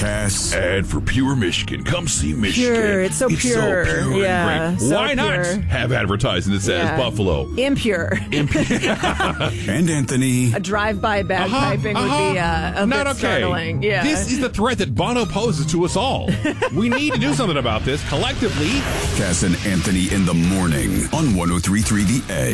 Cass. And for Pure Michigan, come see Michigan. Pure. It's so pure. Yeah, and great. So Why not pure. have advertising that says Buffalo? Impure. And Anthony. A drive-by bagpiping would be a not bit okay. startling. Yeah. This is the threat that Bono poses to us all. We need to do something about this collectively. Cass and Anthony in the morning on 103.3 The Edge.